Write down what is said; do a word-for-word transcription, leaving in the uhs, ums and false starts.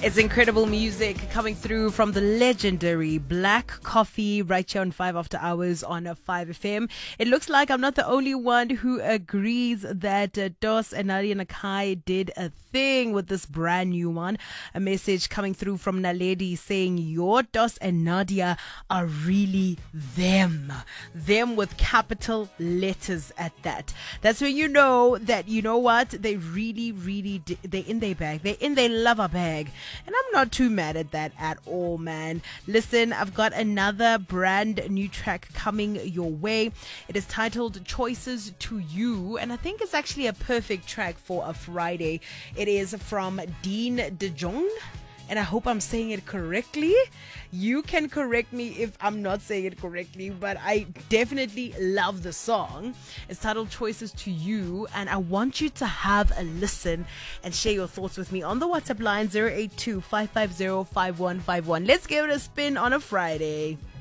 It's incredible music coming through from the legendary Black Coffee right here on five After Hours on five F M. It looks like I'm not the only one who agrees that uh, Dos and Nadia Nakai did a thing with this brand new one. A message coming through from Naledi saying your Dos and Nadia are really them. Them with capital letters at that. That's when you know that, you know what, they really, really, di- they're in their bag. They're in their lover bag. And I'm not too mad at that at all, man. Listen, I've got another brand new track coming your way. It is titled Choices to You, and I think it's actually a perfect track for a Friday. It is from Dean DeJong, and I hope I'm saying it correctly. You can correct me if I'm not saying it correctly, but I definitely love the song. It's titled Choices to You, and I want you to have a listen and share your thoughts with me on the WhatsApp line zero eight two, five five zero, five one five one. Let's give it a spin on a Friday.